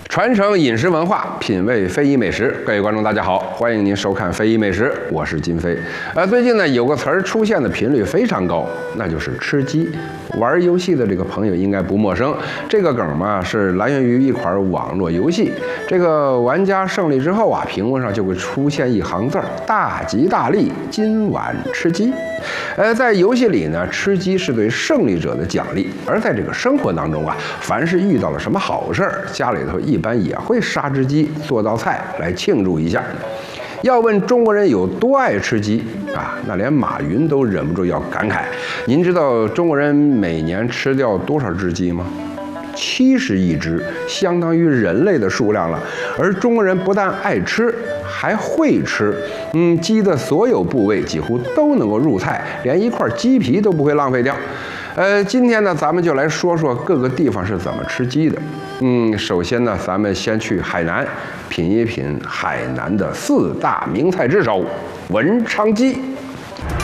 传承饮食文化，品味非遗美食。各位观众，大家好，欢迎您收看《非遗美食》，我是金飞。最近呢，有个词儿出现的频率非常高，那就是吃鸡。玩游戏的这个朋友应该不陌生，这个梗嘛是来源于一款网络游戏。这个玩家胜利之后啊，屏幕上就会出现一行字儿：大吉大利，今晚吃鸡。在游戏里呢，吃鸡是对胜利者的奖励；而在这个生活当中啊，凡是遇到了什么好事儿，家里头一般也会杀只鸡，做道菜来庆祝一下。要问中国人有多爱吃鸡啊，那连马云都忍不住要感慨。您知道中国人每年吃掉多少只鸡吗？70亿只，相当于人类的数量了。而中国人不但爱吃，还会吃。鸡的所有部位几乎都能够入菜，连一块鸡皮都不会浪费掉。今天呢，咱们就来说说各个地方是怎么吃鸡的。首先呢，咱们先去海南，品一品海南的4大名菜之首——文昌鸡。